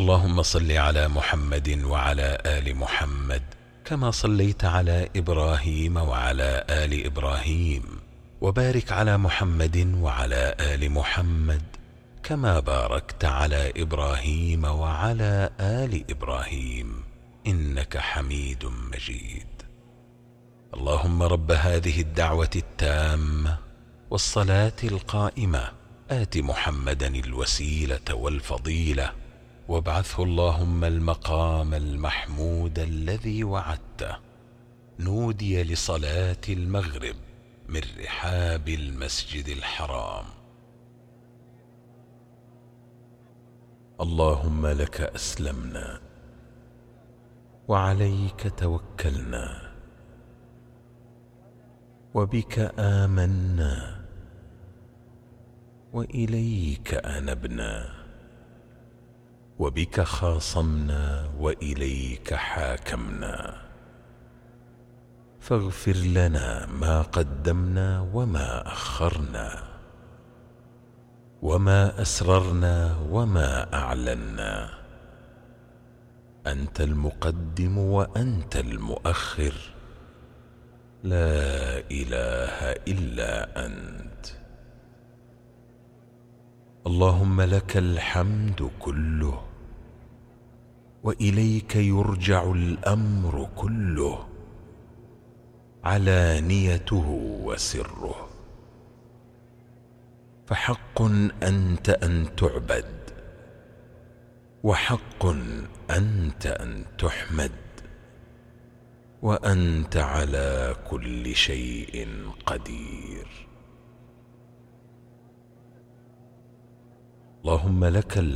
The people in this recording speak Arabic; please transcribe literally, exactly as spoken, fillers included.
اللهم صل على محمد وعلى آل محمد كما صليت على إبراهيم وعلى آل إبراهيم، وبارك على محمد وعلى آل محمد كما باركت على إبراهيم وعلى آل إبراهيم إنك حميد مجيد. اللهم رب هذه الدعوة التامة والصلاة القائمة آت محمدا الوسيلة والفضيلة وابعثه اللهم المقام المحمود الذي وعدته. نودي لصلاة المغرب من رحاب المسجد الحرام. اللهم لك أسلمنا وعليك توكلنا وبك آمنا وإليك أنبنا وبك خاصمنا وإليك حاكمنا، فاغفر لنا ما قدمنا وما أخرنا وما أسررنا وما أعلنا. أنت المقدم وأنت المؤخر، لا إله إلا أنت. اللهم لك الحمد كله وإليك يرجع الأمر كله، علانيته وسره. فحق أنت أن تعبد، وحق أنت أن تحمد، وأنت على كل شيء قدير. اللهم لك